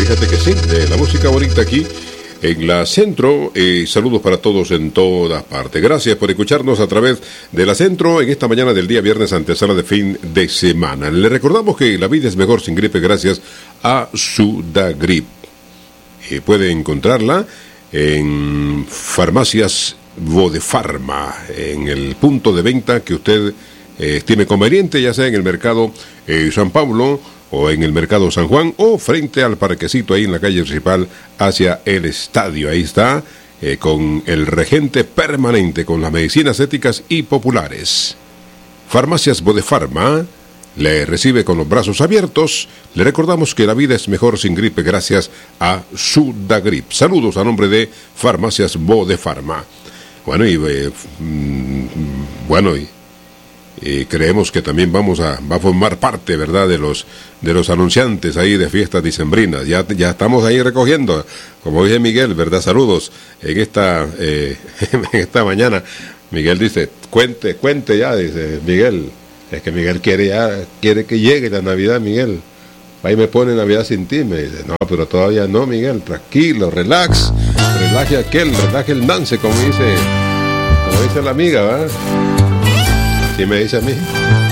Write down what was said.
fíjate que sí, de la música bonita aquí en la Centro. Saludos para todos en todas partes. Gracias por escucharnos a través de la Centro en esta mañana del día viernes, antesala de fin de semana. Le recordamos que la vida es mejor sin gripe gracias a Sudagrip. Puede encontrarla en farmacias Bodefarma, en el punto de venta que usted estime conveniente, ya sea en el mercado San Pablo o en el mercado San Juan o frente al parquecito ahí en la calle principal hacia el estadio. Ahí está, con el regente permanente con las medicinas éticas y populares. Farmacias Bodefarma le recibe con los brazos abiertos. Le recordamos que la vida es mejor sin gripe gracias a Sudagrip. Saludos a nombre de Farmacias Bodefarma. Bueno, y creemos que también va a formar parte, ¿verdad?, de los anunciantes ahí de fiestas dicembrinas. Ya estamos ahí recogiendo, como dice Miguel, ¿verdad? Saludos en esta mañana. Miguel dice, cuente ya, dice Miguel. Es que Miguel quiere que llegue la Navidad, Miguel. Ahí me pone Navidad sin ti, me dice. No, pero todavía no, Miguel, tranquilo, relaje el Nance, como dice la amiga, ¿verdad? Así me dice a mí.